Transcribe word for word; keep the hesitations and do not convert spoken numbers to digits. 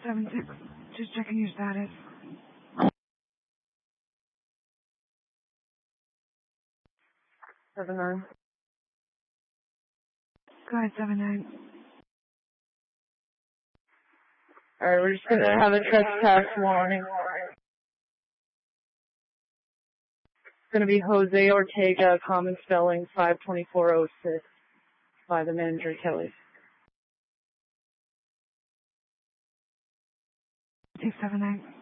seven six. Just checking your status. Seven nine. Go ahead, seven nine. Alright, we're just gonna have a trespass warning. It's gonna be Jose Ortega, common spelling, five twenty-four oh six, by the manager, Kelly. Take seven nine.